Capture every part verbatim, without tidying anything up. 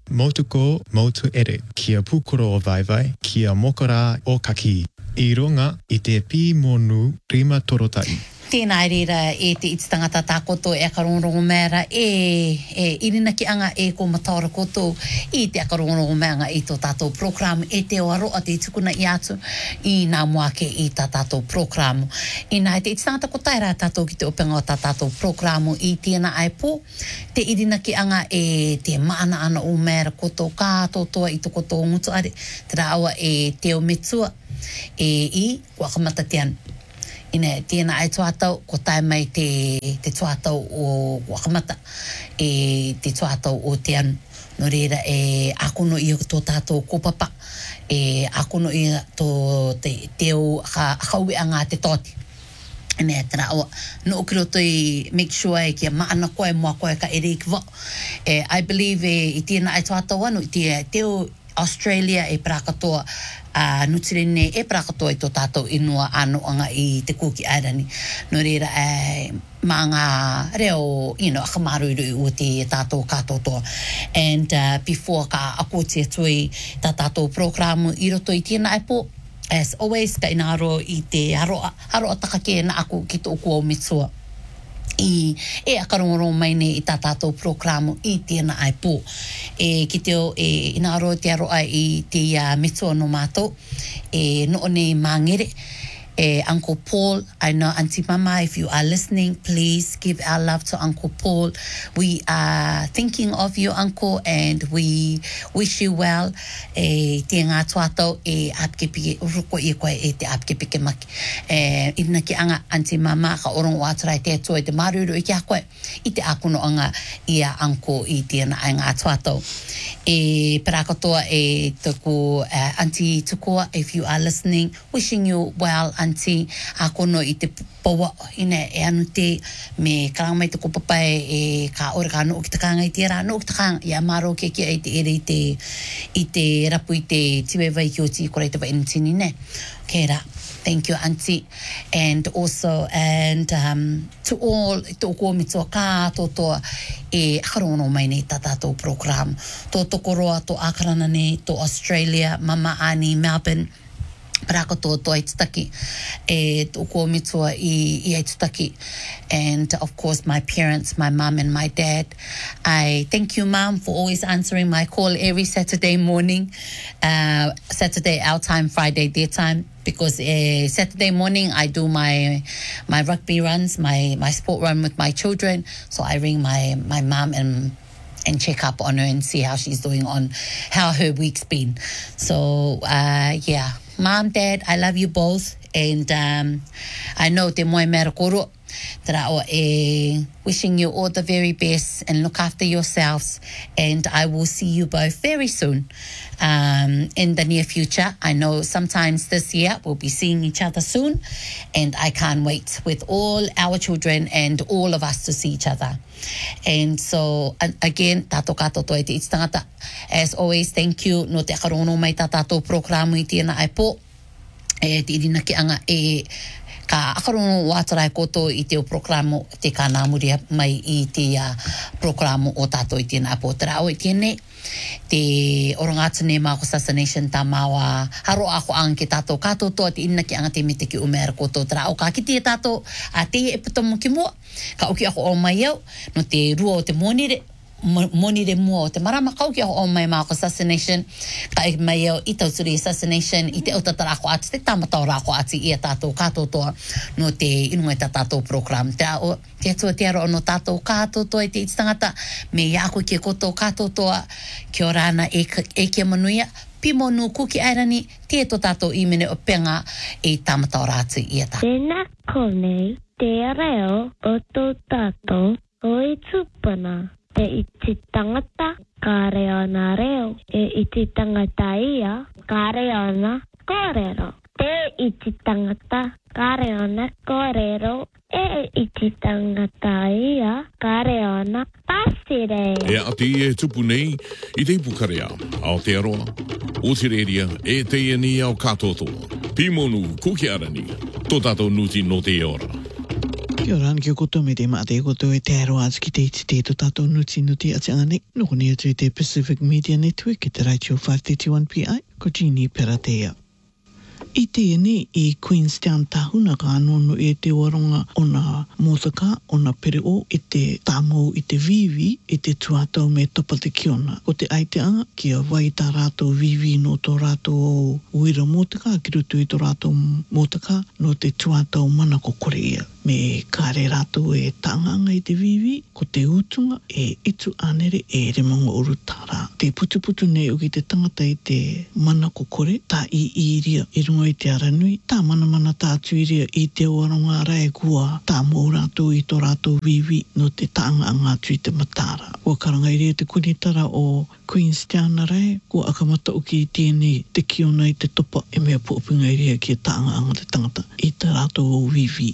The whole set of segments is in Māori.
motuko motu ere, kia pukoro o vaivai, kia mokara o kaki. I runga i te pi monu rima torotai. Tēnā reira e te ititangata tā koto e akarongongo mēra e, e irina ki anga e ko mataora koto i te akarongongo mēanga i tō tātou programu e te o aroa te tukuna i atu i nā moake i tā tātou programu. I nā te ititangata ko taira tātou ki te openga o tā tātou programu i tēnā ai pō te irina ki anga e te maana ana o mēra koto kātotoa i tō koto o ngutu are te rāua e te o metua e i kua kamata te anu. Ine, tēnā ai tuatau, ko tai mai te, te tuatau o wakamata, e te tuatau o te anu. No reira, e akono i tō tātou kopapa, e akono i tō te teo haue anga te tōti. Ine, tēnā awa, no okiroto i make sure e kia maana koe, mua koe ka ere i kiwa. E, I believe e, i tēnā ai tuatau anu, i te teo Australia e prakatoa a uh, nutirene e prakatoa i tō tātou inua anoanga i te kūki airani. No reira e mga reo, you know, akamaruiru o te tātou katotoa. And uh, before ka akotia tui tā tātou programu i roto i tēnā e pō, as always, ka inaro i te haroa, haroa takake na aku ki tō kua o mitsua. I e akarongo mai ne i tā tātou programu i tēnā ai pō. E ki teo e inaro te aroa i te uh, metua no mātou, e no ne mangere. Eh, Uncle Paul, I know Auntie Mama, if you are listening, please give our love to Uncle Paul. We are thinking of you, Uncle, and we wish you well. E te ngā tuatau e apkepike, uruko i koe e te apkepike maki. E irina ki anga Auntie Mama, ka orongo aturai te atua i te maruru i kia koe, i te akono anga ia Uncle i tēnā ai ngā tuatau. E parakatoa e tuku uh, Auntie Tukua, if you are listening, wishing you well, Auntie, akono i te pawa ine e anu te me karangamai te kopapai e ka ora ka no ki te kanga i te ra no ki te kanga i amaro ke ki e te ere i te i te rapu i te tiwe vai ki o ti korei te vai intini ne. Kei ra. Thank you, Auntie. And also, and um, to all, to ko mitua ka totoa e akarongo mai nei tā tātou program. Tō tokoroa, tō akarana nei, tō Australia, Mama Ani, Melbourne, Parako tō tō aitutaki, e tō ko mitua i, i aitutaki. And of course, my parents, my mum and my dad. I thank you, Mum, for always answering my call every Saturday morning. Uh, Saturday our time, Friday their time. Because uh, Saturday morning I do my my rugby runs, my, my sport run with my children. So I ring my, my mum and and check up on her and see how she's doing, on how her week's been. So, uh, yeah. Mom, Dad, I love you both. And um, I know te moe mera koro. Tera o e wishing you all the very best and look after yourselves. And I will see you both very soon um, in the near future. I know sometimes this year we'll be seeing each other soon. And I can't wait with all our children and all of us to see each other. And so, again, tato katoto e te ititangata. As always, thank you. No te akarono mai tā tātou programu i tēnā ai pō. E te irina ki anga e ka akarono wātarai koto i te o programu te ka nāmuria mai i te uh, programu o tātou i tēnā ai pō. Tera au i tēnei. Te orangatane mā ko assassination tā māua haro ako ang ke tātou kātotoa te ina ki anga te mete ki umera koto tera au ka kiti e tātou a te e putomu ki mua ka uki ako o mai au no te rua o te monire monire mua o te marama ka uki ako o mai mā ko assassination ka e mai au i tauturi assassination i te autatara ako ati te tamataura ako ati i a tātou kātotoa no te inunga i tā tātou program te au te atua te aro no tātou kātotoa i te ititangata me iako ki e koto kātotoa kia rāna e, e kia manuia pimonu kuki airani te to tātou i mene o penga e tamataura atu i a tā. Tēnā konei te reo o tō tātou o i tūpana te iti tangata ka reo na reo e iti tangata ia ka reo na kōrero te iti tangata ka reo na kōrero e iti tangata ia ka reo na pasire. E ati e tupu nei i te ipukarea Aotearoa, Otireria e te iania o katotoa. Pimonu kuki arani, tō tātou nuti no te ora. Kia ora, kia koto me te mate koto e te aroa ki te iti te to tātou nuti nuti a te angane. Noko ni atu i te Pacific Media Network ki te Radio five thirty-one P I, ko Jeannie Peratea. I te ene i Queenstown tahuna ka anono e te waronga o na mōtaka, o na pereo, i te tāmou, i te vivi, i te tuatau me topa te kiona. Ko te aiteanga, kia wai tā rātou vivi no tō rātou uira mōtaka, ki rutu i tō rātou mōtaka, no te tuatau mana ko korea. Me kāre rātou e tānganga i te vivi, ko te utunga e itu anere e remonga urutara. Te putuputu nei o ki te tangata i te mana ko kore, tā i iria i runga i te aranui, tā mana mana tātu iria i te oaronga rai kua, tā mō rātou i tō rātou vivi no te tāanga angatu i te matara. Kua karanga iria te kunitara o Queenstown rai, kua akamata o ki tēnei te kiona i te topa e mea puopinga iria ki tāanga anga te tangata i te rātou o vivi.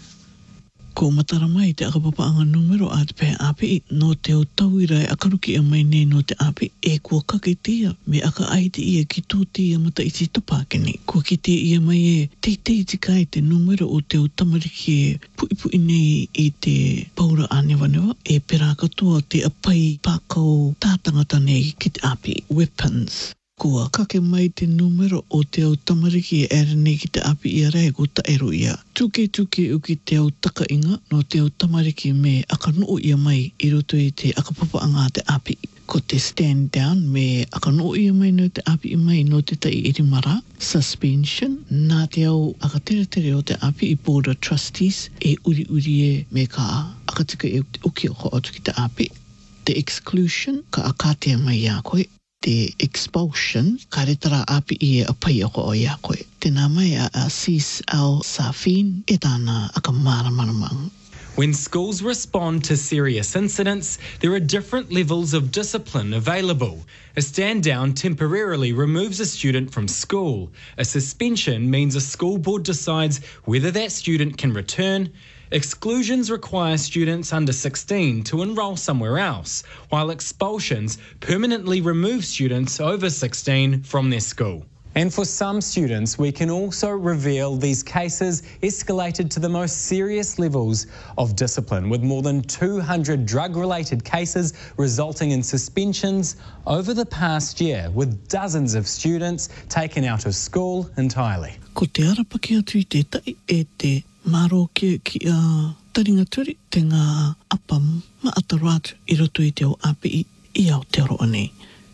Ko matara mai te akapapaanga numero a te pēr api no te o tauira e akaruki a mai nei no te api e kua kaketia me aka aite ia ki tō tia mata i te topakene. Kua kitea ia mai e te te tikai te numero o te o tamariki e pui pui nei i te paura anewanewa e pera katoa te apai pākau tātangata nei ki te api. Weapons. Kua kake mai te numero o te au tamariki e ere nei ki te api ia rei ko ta ero ia. Tuke tuke u ki te au takainga no te au tamariki me akanoo ia mai i roto i te akapapaanga te api. Ko te stand down me akanoo ia mai no te api i mai no te tai irimara. Suspension, nā te au akatere tere o te api i board of trustees e uri uri e me ka akatika e uki o ko atu ki te api. The exclusion, ka akatea mai ia koe. Te expulsion, ka retara api i e apai ako o ia koe. Tēnā mai a Asis Al-Safin e tāna akamara maramang. When schools respond to serious incidents, there are different levels of discipline available. A stand down temporarily removes a student from school. A suspension means a school board decides whether that student can return. Exclusions require students under sixteen to enrol somewhere else, while expulsions permanently remove students over sixteen from their school. And for some students, we can also reveal these cases escalated to the most serious levels of discipline, with more than two hundred drug-related cases resulting in suspensions over the past year, with dozens of students taken out of school entirely. Ko te arapaki atu i te tai e te maro ki, ki a taringa turi, te ngā apa ma ataratu i roto i te o api i, i au te roa nei.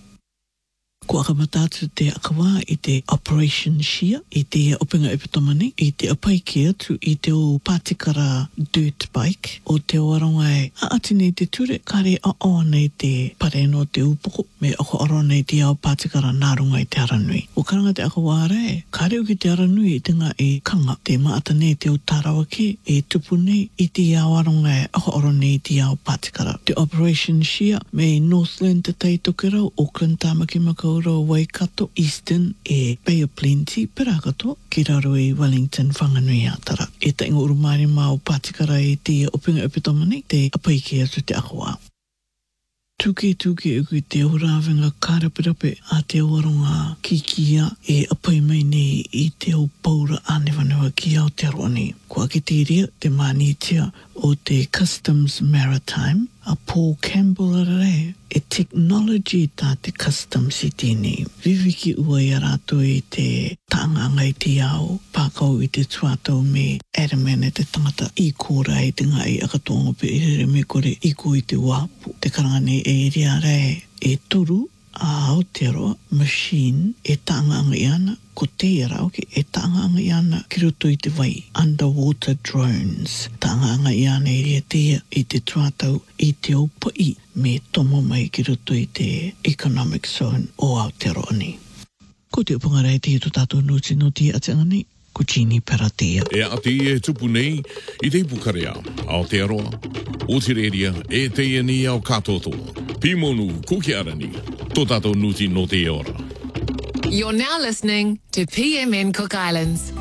Ko akamatatu te akawa i te Operation Shia, i te opinga epitomani, i te apai ki atu i te o Patikara dirt bike, o te oaronga e a ati nei te ture, kare a o nei te pare no te upoko, me ako aro nei te au Patikara nārunga i te aranui. O karanga te akawa re, kare o ki te aranui i te ngā e kanga, te maata nei te o tarawake, e tupu nei i te au aronga e ako aro nei te au Patikara. Te Operation Shia, me Northland te tei tokerau, Auckland Tāmaki Makau Waikato, Eastern e Bay of Plenty, Perakato, ki raro i Wellington, Whanganui Atara. E ta ingo urumari mā o Patikara i te opinga epitomani, te apai ki atu te akawa. Tuke tuke uki te horawenga karapirape a te oaronga kikia e apai mai nei i te o paura anewanewa ki Aotearoa nei. Kua ki te ria te manitia o te Customs Maritime, a Paul Campbell arare, e technology tā te customs i tēnei. Viviki ua i arato i te tānganga i te ao, pākau i te tuatau me Adamene te tangata i kōra i te ngai akatonga pe i re me kore i ko i te wāpu. Te karangane e ria rei e toru a Aotearoa machine e tānganga i ana, ko te rauke e tānganga i ana ki roto i te vai, underwater drones. Tānganga i ana i ria tea i te tuatau i te opai me tomo mai ki roto i te economic zone o Aotearoa nei. Ko te upungarei te to tātou nuti nuti a te angani, ko Jeannie Peratea. E ati e tupu nei i te ipukarea Aotearoa, Otireria e te iani au katoto. Pimonu kukiarani, to tātou nuti no te ora. You're now listening to P M N Cook Islands.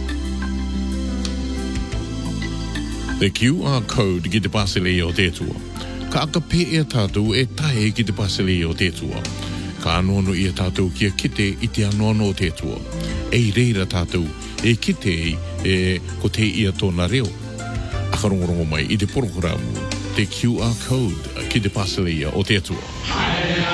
The Q R code ki te pasele o te tua. Ka aka pe e tātou e tae ki te pasele o te tua. Ka anono i a tātou kia kite i te anono o te tua. E reira tātou e kite e ko te ia tōna reo. akarongorongo mai i te programu te Q R code ki te Pasaleia o te atua.